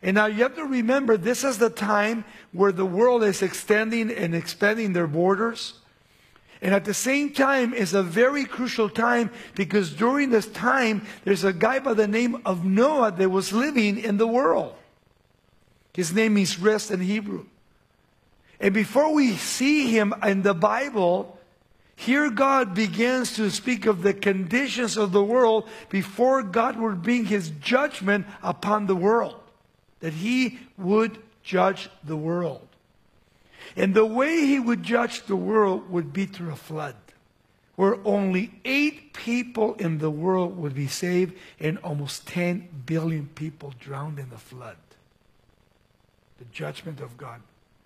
And now you have to remember, this is the time where the world is extending and expanding their borders. And at the same time, it's a very crucial time because during this time, there's a guy by the name of Noah that was living in the world. His name is rest in Hebrew. And before we see him in the Bible, here God begins to speak of the conditions of the world before God would bring his judgment upon the world. That he would judge the world. And the way he would judge the world would be through a flood, where only 8 people in the world would be saved and almost 10 billion people drowned in the flood. The judgment of God.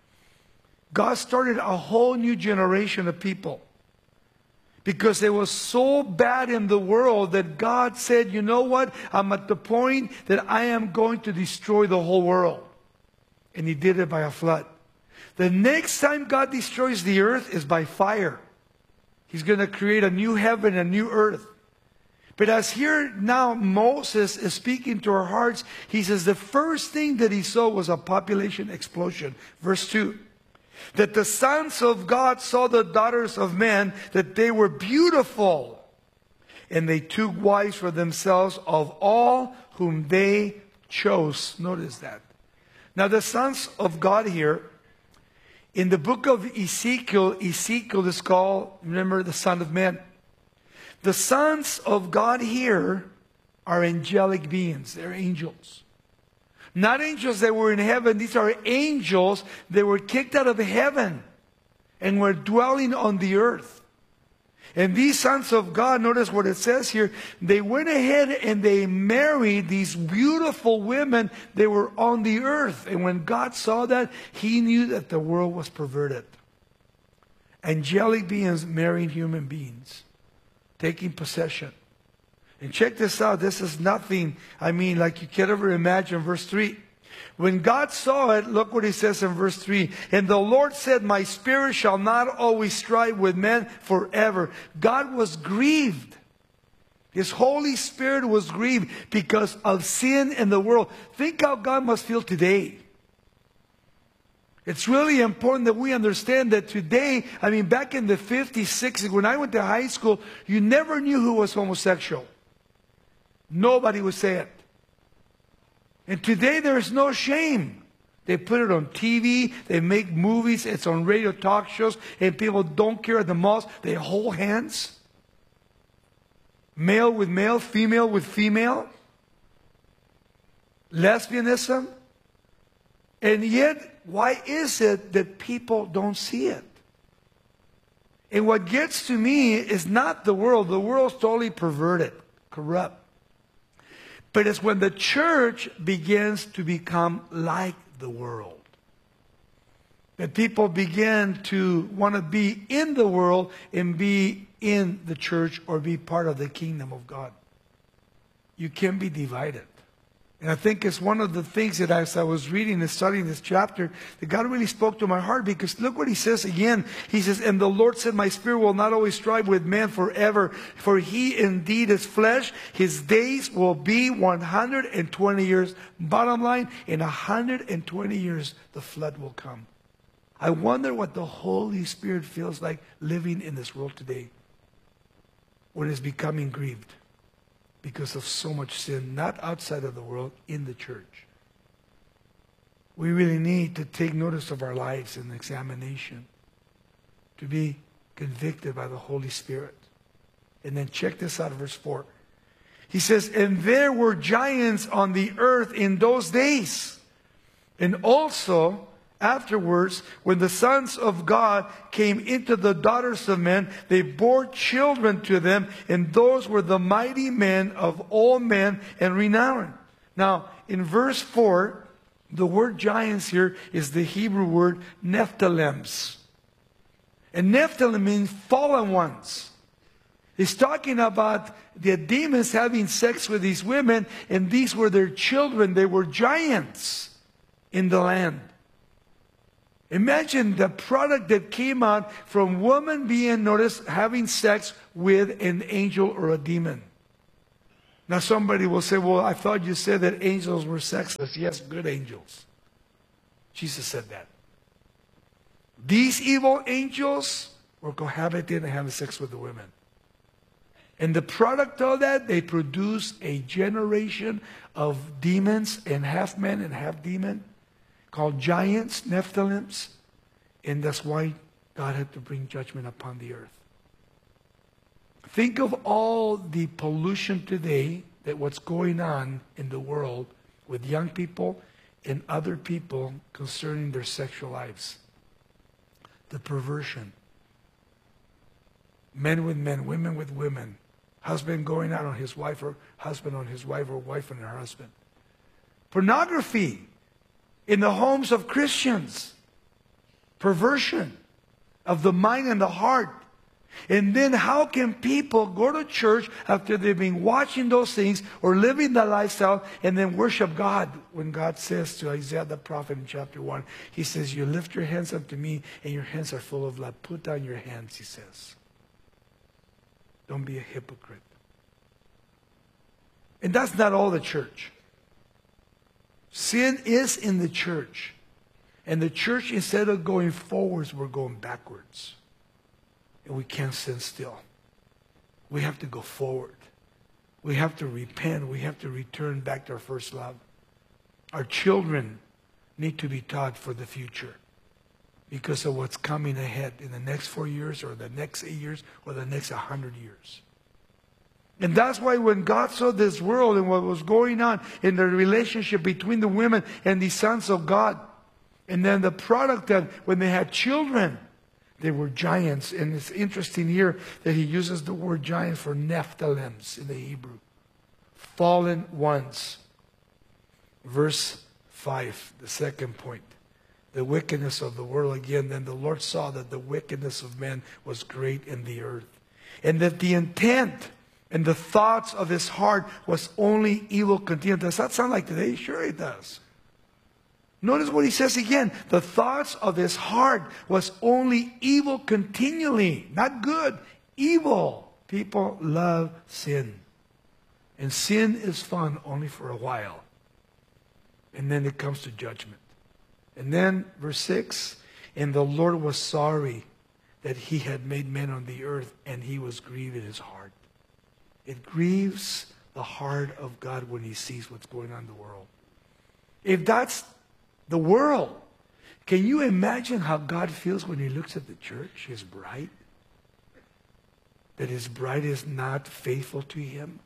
God started a whole new generation of people because it was so bad in the world that God said, you know what? I'm at the point that I am going to destroy the whole world. And he did it by a flood. The next time God destroys the earth is by fire. He's going to create a new heaven and a new earth. But as here now Moses is speaking to our hearts, he says the first thing that he saw was a population explosion. Verse 2. That the sons of God saw the daughters of men, that they were beautiful. And they took wives for themselves of all whom they chose. Notice that. Now the sons of God here, in the book of Ezekiel, Ezekiel is called, remember, the son of man. The sons of God here are angelic beings. They're angels. Not angels that were in heaven. These are angels that were kicked out of heaven and were dwelling on the earth. And these sons of God, notice what it says here, they went ahead and they married these beautiful women that were on the earth. And when God saw that, he knew that the world was perverted. Angelic beings marrying human beings, taking possession. And check this out, this is nothing, like you can't ever imagine. Verse 3. When God saw it, look what he says in verse 3. And the Lord said, my spirit shall not always strive with men forever. God was grieved. His Holy Spirit was grieved because of sin in the world. Think how God must feel today. It's really important that we understand that today, back in the 50s, 60s, when I went to high school, you never knew who was homosexual. Nobody would say it. And today there is no shame. They put it on TV, they make movies, it's on radio talk shows, and people don't care at the malls. They hold hands. Male with male, female with female. Lesbianism. And yet, why is it that people don't see it? And what gets to me is not the world. The world's totally perverted, corrupt. But it's when the church begins to become like the world. That people begin to want to be in the world and be in the church or be part of the kingdom of God. You can be divided. And I think it's one of the things that as I was reading and studying this chapter, that God really spoke to my heart, because look what he says again. He says, and the Lord said, my spirit will not always strive with man forever, for he indeed is flesh. His days will be 120 years. Bottom line, in 120 years, the flood will come. I wonder what the Holy Spirit feels like living in this world today when it's becoming grieved. Because of so much sin, not outside of the world, in the church. We really need to take notice of our lives in examination, to be convicted by the Holy Spirit. And then check this out, verse 4. He says, and there were giants on the earth in those days. And also, afterwards, when the sons of God came into the daughters of men, they bore children to them, and those were the mighty men of all men and renown. Now, in verse 4, the word giants here is the Hebrew word Nephilims. And Nephilim means fallen ones. He's talking about the demons having sex with these women, and these were their children. They were giants in the land. Imagine the product that came out from woman being noticed having sex with an angel or a demon. Now somebody will say, well, I thought you said that angels were sexless. Yes, good angels. Jesus said that. These evil angels were cohabiting and having sex with the women. And the product of that, they produce a generation of demons, and half men and half demon, called giants, Nephilims. And that's why God had to bring judgment upon the earth. Think of all the pollution today, that what's going on in the world with young people and other people concerning their sexual lives. The perversion. Men with men, women with women. Husband going out on his wife, or husband on his wife, or wife on her husband. Pornography in the homes of Christians. Perversion of the mind and the heart. And then how can people go to church after they've been watching those things or living the lifestyle and then worship God? When God says to Isaiah the prophet in chapter 1, he says, you lift your hands up to me and your hands are full of blood. Put down your hands, he says. Don't be a hypocrite. And that's not all the church. Sin is in the church. And the church, instead of going forwards, we're going backwards. And we can't stand still. We have to go forward. We have to repent. We have to return back to our first love. Our children need to be taught for the future because of what's coming ahead in the next 4 years or the next 8 years or the next 100 years. And that's why when God saw this world and what was going on in the relationship between the women and the sons of God, and then the product that when they had children, they were giants. And it's interesting here that he uses the word giant for Nephilims in the Hebrew. Fallen ones. Verse 5, the second point. The wickedness of the world again. Then the Lord saw that the wickedness of men was great in the earth. And that the intent and the thoughts of his heart was only evil continually. Does that sound like today? Sure it does. Notice what he says again. The thoughts of his heart was only evil continually. Not good. Evil. People love sin. And sin is fun only for a while. And then it comes to judgment. And then verse 6. And the Lord was sorry that he had made men on the earth, and he was grieved in his heart. It grieves the heart of God when he sees what's going on in the world. If that's the world, can you imagine how God feels when he looks at the church, his bride? That his bride is not faithful to him?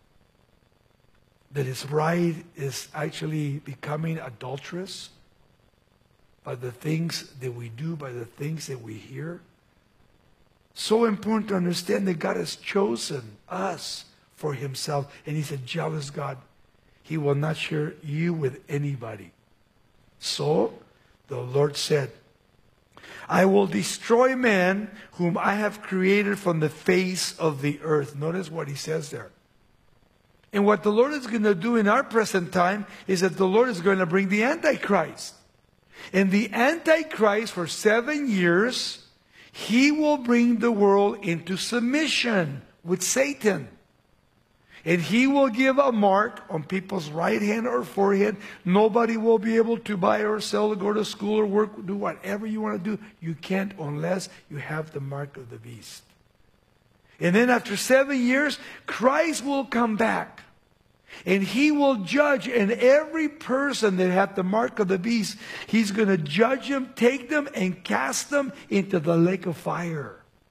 That his bride is actually becoming adulterous by the things that we do, by the things that we hear? So important to understand that God has chosen us for himself, and he's a jealous God. He will not share you with anybody. So the Lord said, I will destroy man whom I have created from the face of the earth. Notice what he says there. And what the Lord is going to do in our present time is that the Lord is going to bring the Antichrist. And the Antichrist, for 7 years, he will bring the world into submission with Satan. And he will give a mark on people's right hand or forehead. Nobody will be able to buy or sell or go to school or work, do whatever you want to do. You can't unless you have the mark of the beast. And then after 7 years, Christ will come back. And he will judge, and every person that had the mark of the beast, he's going to judge them, take them, and cast them into the lake of fire.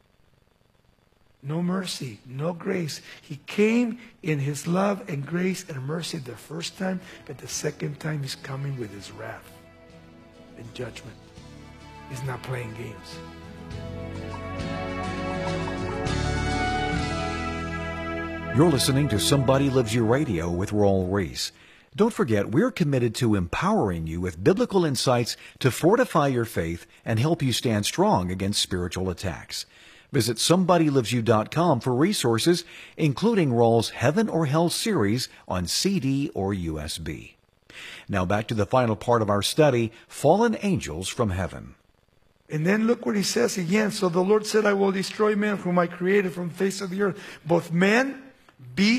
No mercy, no grace. He came in his love and grace and mercy the first time, but the second time he's coming with his wrath and judgment. He's not playing games. You're listening to Somebody Loves You Radio with Raul Ries. Don't forget, we're committed to empowering you with biblical insights to fortify your faith and help you stand strong against spiritual attacks. Visit SomebodyLovesYou.com for resources, including Raul's Heaven or Hell series on CD or USB. Now back to the final part of our study, Fallen Angels from Heaven. And then look what he says again. So the Lord said, I will destroy man whom I created from the face of the earth, both men, beasts,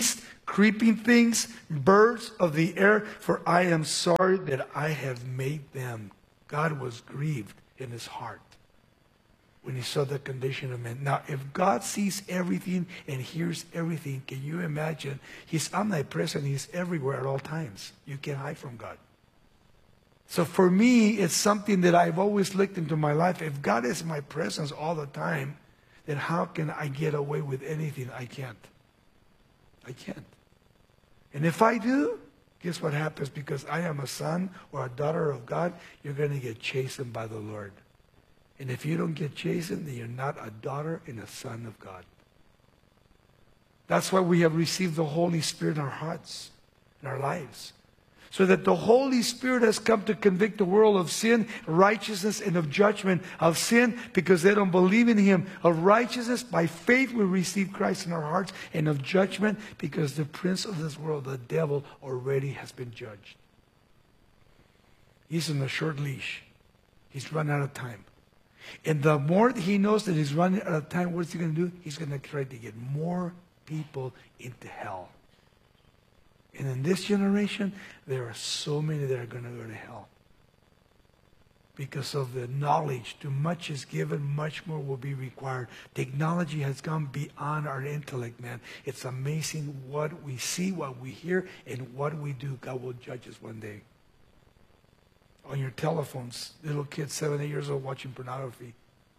creeping things, birds of the air, for I am sorry that I have made them. God was grieved in his heart when he saw the condition of man. Now, if God sees everything and hears everything, can you imagine? He's omnipresent. He's everywhere at all times. You can't hide from God. So for me, it's something that I've always looked into my life. If God is in my presence all the time, then how can I get away with anything? I can't. I can't. And if I do, guess what happens? Because I am a son or a daughter of God, you're going to get chastened by the Lord. And if you don't get chastened, then you're not a daughter and a son of God. That's why we have received the Holy Spirit in our hearts, in our lives. So that the Holy Spirit has come to convict the world of sin, righteousness, and of judgment. Of sin, because they don't believe in him. Of righteousness, by faith we receive Christ in our hearts. And of judgment, because the prince of this world, the devil, already has been judged. He's on a short leash. He's run out of time. And the more he knows that he's running out of time, what's he going to do? He's going to try to get more people into hell. And in this generation, there are so many that are going to go to hell. Because of the knowledge, too much is given, much more will be required. Technology has gone beyond our intellect, man. It's amazing what we see, what we hear, and what we do. God will judge us one day. On your telephones, little kids 7, 8 years old watching pornography.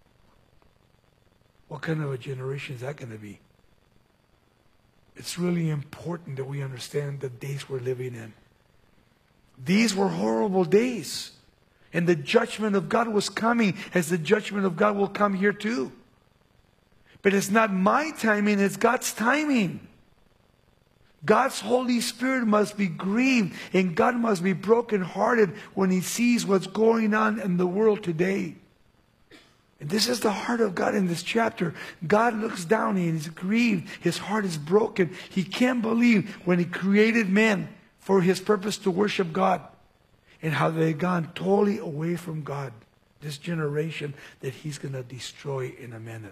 What kind of a generation is that going to be? It's really important that we understand the days we're living in. These were horrible days. And the judgment of God was coming, as the judgment of God will come here too. But it's not my timing, it's God's timing. God's Holy Spirit must be grieved, and God must be brokenhearted when he sees what's going on in the world today. And this is the heart of God in this chapter. God looks down and he's grieved. His heart is broken. He can't believe when he created man for his purpose to worship God, and how they've gone totally away from God. This generation that he's going to destroy in a minute.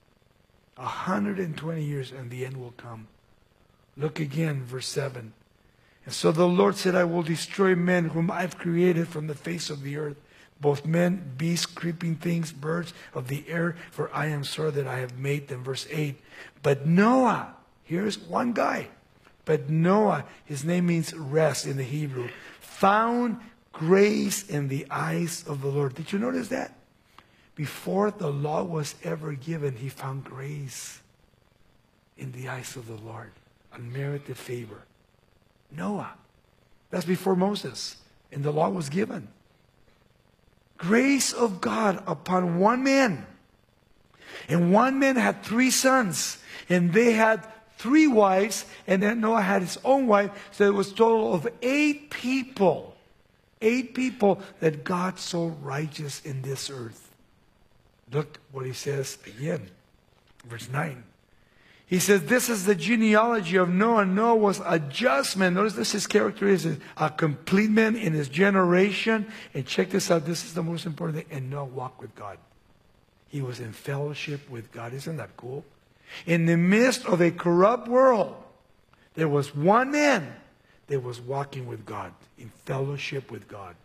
120 years and the end will come. Look again, verse 7. And so the Lord said, I will destroy men whom I've created from the face of the earth, both men, beasts, creeping things, birds of the air, for I am sorry that I have made them. Verse 8. But Noah, here's one guy. But Noah, his name means rest in the Hebrew, found grace in the eyes of the Lord. Did you notice that? Before the law was ever given, he found grace in the eyes of the Lord. Unmerited favor. Noah. That's before Moses. And the law was given. Grace of God upon one man. And one man had 3 sons. And they had 3 wives. And then Noah had his own wife. So it was a total of 8 people. 8 people that God saw righteous in this earth. Look what he says again. Verse 9. He says, this is the genealogy of Noah. Noah was a just man. Notice this, his character is a complete man in his generation. And check this out. This is the most important thing. And Noah walked with God. He was in fellowship with God. Isn't that cool? In the midst of a corrupt world, there was one man that was walking with God, in fellowship with God.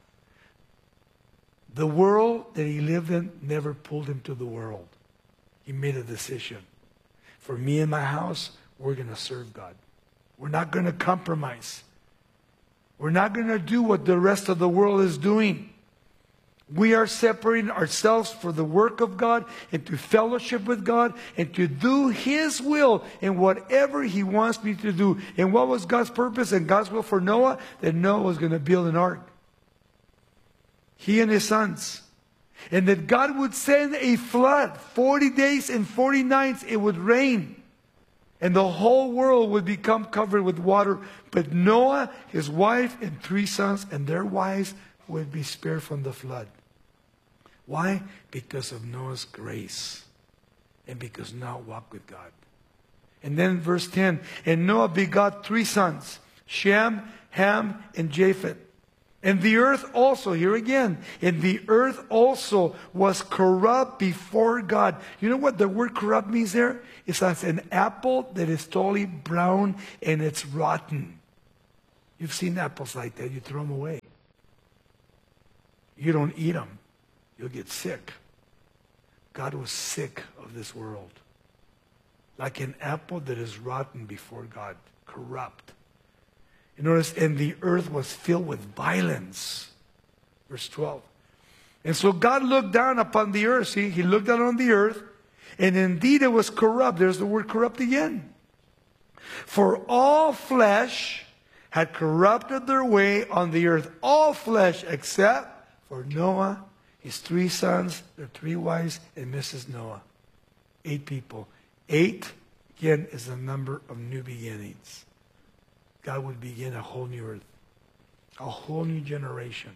The world that he lived in never pulled him to the world. He made a decision. For me and my house, we're going to serve God. We're not going to compromise. We're not going to do what the rest of the world is doing. We are separating ourselves for the work of God and to fellowship with God and to do his will in whatever he wants me to do. And what was God's purpose and God's will for Noah? That Noah was going to build an ark. He and his sons. And that God would send a flood. 40 days and 40 nights it would rain. And the whole world would become covered with water. But Noah, his wife, and 3 sons and their wives would be spared from the flood. Why? Because of Noah's grace. And because Noah walked with God. And then verse 10. And Noah begot 3 sons. Shem, Ham, and Japheth. And the earth also, here again, and the earth also was corrupt before God. You know what the word corrupt means there? It's as an apple that is totally brown and it's rotten. You've seen apples like that. You throw them away. You don't eat them. You'll get sick. God was sick of this world. Like an apple that is rotten before God, corrupt. You notice, and the earth was filled with violence. Verse 12. And so God looked down upon the earth. See, he looked down on the earth, and indeed it was corrupt. There's the word corrupt again. For all flesh had corrupted their way on the earth. All flesh except for Noah, his 3 sons, their 3 wives, and Mrs. Noah. 8 people. 8, again, is the number of new beginnings. God would begin a whole new earth, a whole new generation.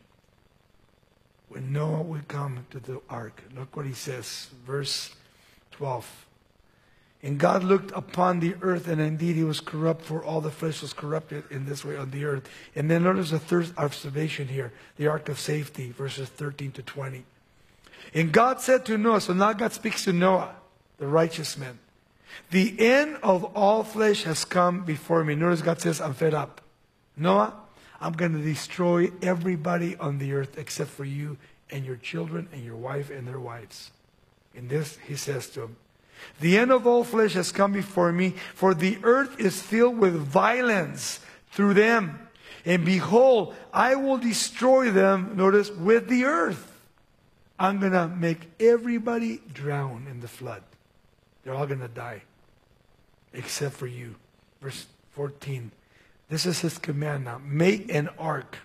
When Noah would come to the ark, look what he says, verse 12. And God looked upon the earth, and indeed he was corrupt, for all the flesh was corrupted in this way on the earth. And then notice a third observation here, the ark of safety, verses 13 to 20. And God said to Noah, so now God speaks to Noah, the righteous man. The end of all flesh has come before me. Notice God says, I'm fed up. Noah, I'm going to destroy everybody on the earth except for you and your children and your wife and their wives. In this, he says to him, the end of all flesh has come before me, for the earth is filled with violence through them. And behold, I will destroy them, notice, with the earth. I'm going to make everybody drown in the flood. They're all going to die, except for you. Verse 14. This is his command now. Make an ark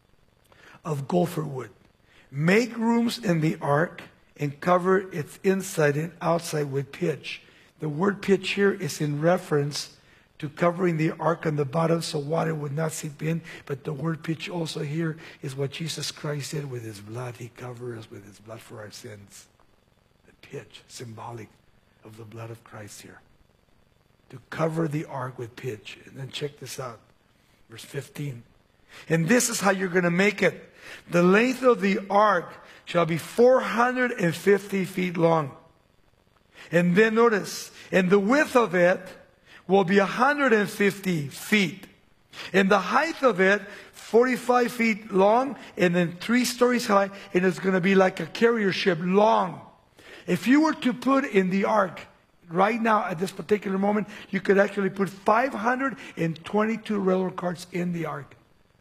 of gopher wood. Make rooms in the ark and cover its inside and outside with pitch. The word pitch here is in reference to covering the ark on the bottom so water would not seep in. But the word pitch also here is what Jesus Christ did with his blood. He covered us with his blood for our sins. The pitch, symbolic of the blood of Christ here. To cover the ark with pitch. And then check this out. Verse 15. And this is how you're going to make it. The length of the ark shall be 450 feet long. And then notice, and the width of it will be 150 feet. And the height of it, 45 feet long, and then 3 stories high, and it's going to be like a carrier ship long. If you were to put in the ark, right now at this particular moment, you could actually put 522 railroad cars in the ark.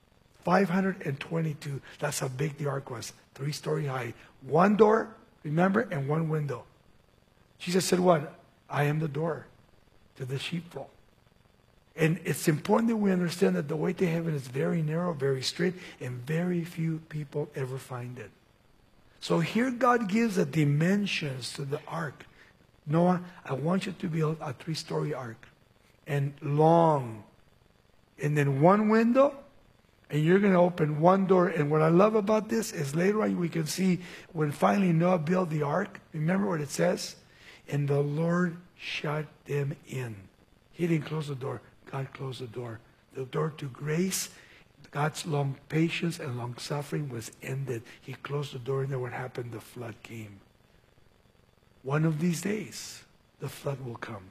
522. That's how big the ark was. 3-story high. 1 door, remember, and 1 window. Jesus said what? I am the door to the sheepfold. And it's important that we understand that the way to heaven is very narrow, very straight, and very few people ever find it. So here God gives the dimensions to the ark. Noah, I want you to build a 3-story ark. And long. And then 1 window. And you're going to open 1 door. And what I love about this is later on we can see when finally Noah built the ark. Remember what it says? And the Lord shut them in. He didn't close the door. God closed the door. The door to grace, God's long patience and long suffering was ended. He closed the door, and then what happened? The flood came. One of these days, the flood will come.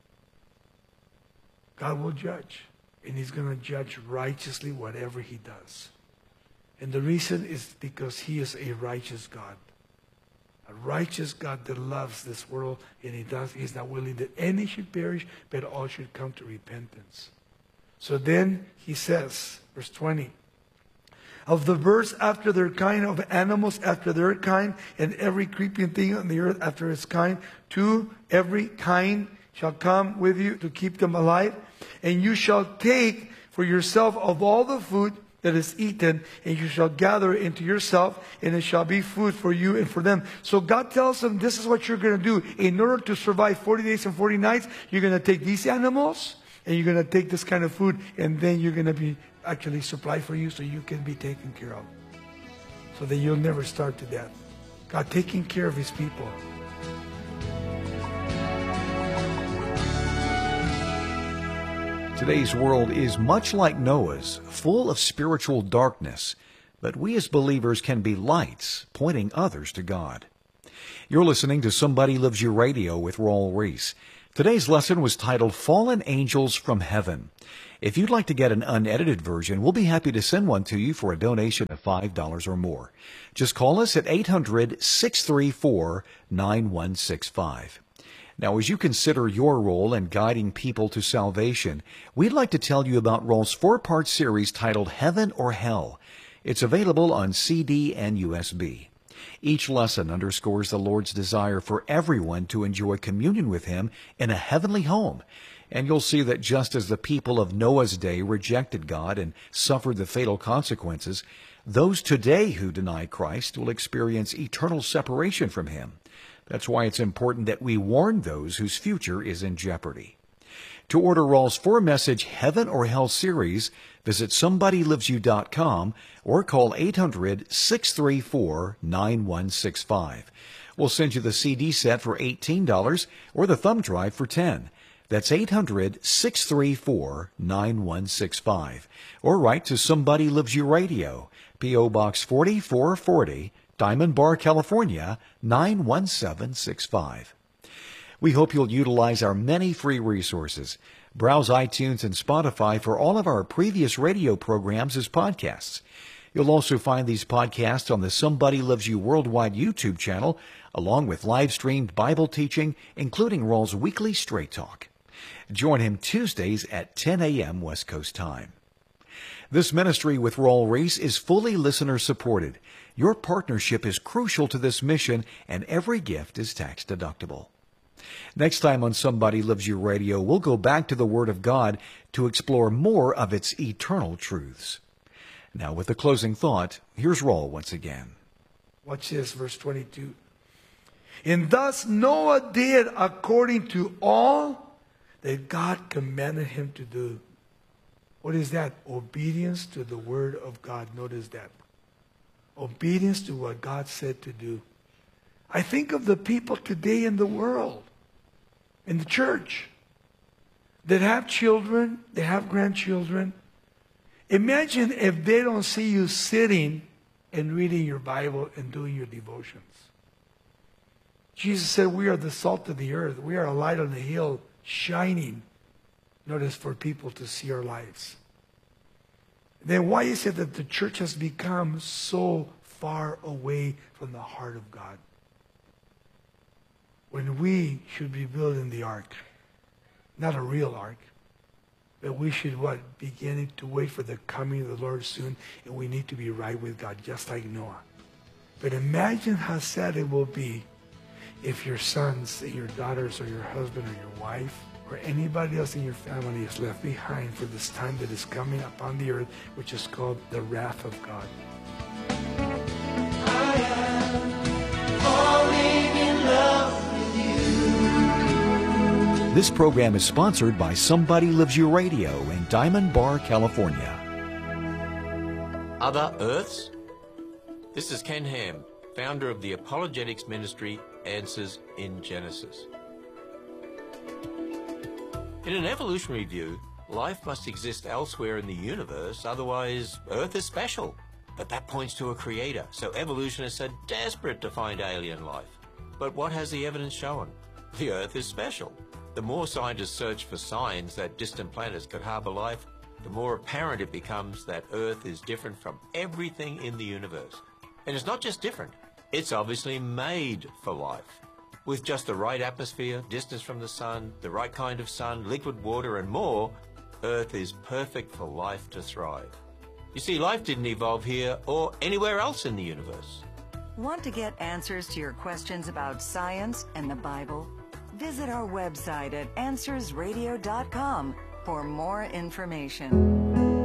God will judge, and he's going to judge righteously whatever he does. And the reason is because he is a righteous God. A righteous God that loves this world, and he's not willing that any should perish, but all should come to repentance. So then he says, verse 20, of the birds after their kind, of animals after their kind, and every creeping thing on the earth after its kind, to every kind shall come with you to keep them alive. And you shall take for yourself of all the food that is eaten, and you shall gather it into yourself, and it shall be food for you and for them. So God tells them, this is what you're going to do. In order to survive 40 days and 40 nights, you're going to take these animals, and you're going to take this kind of food, and then you're going to be actually supplied for you so you can be taken care of. So that you'll never starve to death. God taking care of his people. Today's world is much like Noah's, full of spiritual darkness. but we as believers can be lights pointing others to God. You're listening to Somebody Loves You Radio with Raul Ries. Today's lesson was titled Fallen Angels from Heaven. If you'd like to get an unedited version, we'll be happy to send one to you for a donation of $5 or more. Just call us at 800-634-9165. Now, as you consider your role in guiding people to salvation, we'd like to tell you about Raul's 4-part series titled Heaven or Hell. It's available on CD and USB. Each lesson underscores the Lord's desire for everyone to enjoy communion with Him in a heavenly home. And you'll see that just as the people of Noah's day rejected God and suffered the fatal consequences, those today who deny Christ will experience eternal separation from Him. That's why it's important that we warn those whose future is in jeopardy. To order Raul's 4-message Heaven or Hell series, visit SomebodyLivesyou.com or call 800-634-9165. We'll send you the CD set for $18 or the thumb drive for $10. That's 800-634-9165. Or write to Somebody Loves You Radio, P.O. Box 4440, Diamond Bar, California, 91765. We hope you'll utilize our many free resources. Browse iTunes and Spotify for all of our previous radio programs as podcasts. You'll also find these podcasts on the Somebody Loves You Worldwide YouTube channel, along with live-streamed Bible teaching, including Raul's weekly Straight Talk. Join him Tuesdays at 10 a.m. West Coast time. This ministry with Raul Ries is fully listener-supported. Your partnership is crucial to this mission, and every gift is tax-deductible. Next time on Somebody Loves You Radio, we'll go back to the Word of God to explore more of its eternal truths. Now, with the closing thought, here's Raul once again. Watch this, verse 22. And thus Noah did according to all that God commanded him to do. What is that? Obedience to the Word of God. Notice that. Obedience to what God said to do. I think of the people today in the world, in the church, that have children, they have grandchildren. Imagine if they don't see you sitting and reading your Bible and doing your devotions. Jesus said we are the salt of the earth. We are a light on the hill, shining, notice, for people to see our lives. Then why is it that the church has become so far away from the heart of God? When we should be building the ark. Not a real ark. But we should, beginning to wait for the coming of the Lord soon. And we need to be right with God, just like Noah. But imagine how sad it will be if your sons, your daughters, or your husband, or your wife, or anybody else in your family is left behind for this time that is coming upon the earth, which is called the wrath of God. I am falling in love with you. This program is sponsored by Somebody Loves You Radio in Diamond Bar, California. Other Earths? This is Ken Ham, founder of the apologetics ministry Answers in Genesis. In an evolutionary view, life must exist elsewhere in the universe, otherwise Earth is special. But that points to a creator, so evolutionists are desperate to find alien life. But what has the evidence shown? The Earth is special. The more scientists search for signs that distant planets could harbor life, the more apparent it becomes that Earth is different from everything in the universe. And it's not just different, it's obviously made for life. With just the right atmosphere, distance from the sun, the right kind of sun, liquid water, and more, Earth is perfect for life to thrive. You see, life didn't evolve here or anywhere else in the universe. Want to get answers to your questions about science and the Bible? Visit our website at AnswersRadio.com for more information.